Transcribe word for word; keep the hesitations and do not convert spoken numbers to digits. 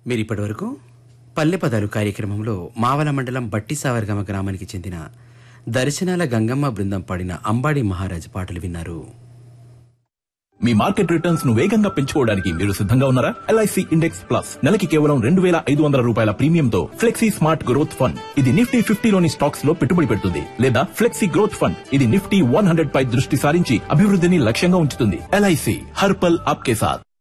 మీరిప్పటి వరకు పల్లె పదాలు కార్యక్రమంలో మావల మండలం బట్టి సావర్గమ గ్రామానికి చెందిన దర్శనాల గంగమ్మ బృందం పాడిన అంబాడి మహారాజ్ పాటలు విన్నారు. మీ మార్కెట్ రిటర్న్స్ ను వేగంగా పెంచుకోవడానికి మీరు సిద్ధంగా ఉన్నారా? ఎల్ఐసి ఇండెక్స్ ప్లస్ నెలకి కేవలం రెండు వేల ఐదు వందల రూపాయల ప్రీమియంతో ఫ్లెక్సీ స్మార్ట్ గ్రోత్ ఫండ్. ఇది నిఫ్టీ ఫిఫ్టీలోని స్టాక్స్ లో పెట్టుబడి పెడుతుంది. లేదా ఫ్లెక్సీ గ్రోత్ ఫండ్, ఇది నిఫ్టీ వన్ హండ్రెడ్ పై దృష్టి సారించి అభివృద్ధిని లక్ష్యంగా ఉంచుతుంది. ఎల్ఐసి హర్ పల్ ఆప్కే సాథ్.